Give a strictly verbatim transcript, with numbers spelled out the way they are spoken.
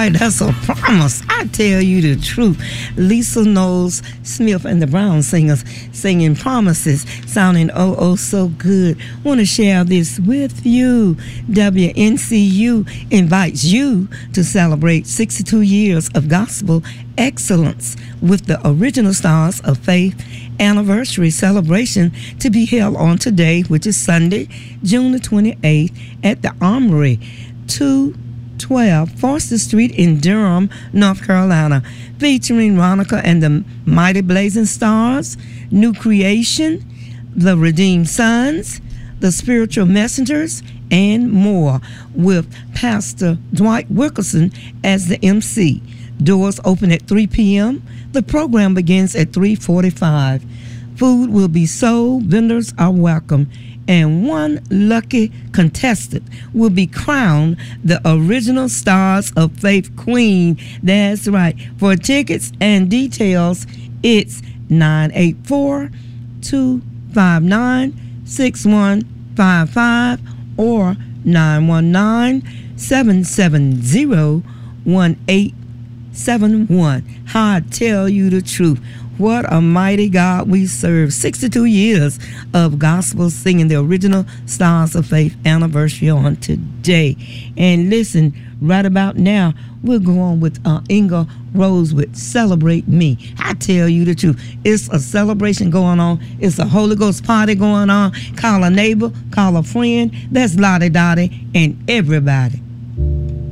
right, that's a promise. I tell you the truth. Lisa Knowles Smith and the Brown Singers singing Promises, sounding oh oh so good. Want to share this with you. W N C U invites you to celebrate sixty-two years of gospel excellence with the Original Stars of Faith anniversary celebration to be held on today, which is Sunday, June the twenty-eighth, at the Armory, two twelve Forster Street in Durham, North Carolina, featuring Ronica and the Mighty Blazing Stars, New Creation, the Redeemed Sons, the Spiritual Messengers, and more, with Pastor Dwight Wilkerson as the M C. Doors open at three p.m. The program begins at three forty-five. Food will be sold, vendors are welcome, and one lucky contestant will be crowned the Original Stars of Faith Queen. That's right. For tickets and details, it's nine eight four, two five nine, six one five five or nine one nine, seven seven zero, one eight seven one. I tell you the truth. What a mighty God we serve. sixty-two years of gospel singing, the Original Stars of Faith anniversary on today. And listen, right about now, we'll go on with uh, Inga Rose with Celebrate Me. I tell you the truth. It's a celebration going on. It's a Holy Ghost party going on. Call a neighbor, call a friend. That's Lottie Dottie and everybody.